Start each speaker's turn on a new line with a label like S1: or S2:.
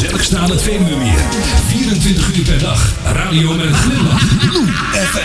S1: gezelligste aan het Veluwemeer. 24 uur per dag. Radio met een glimlach.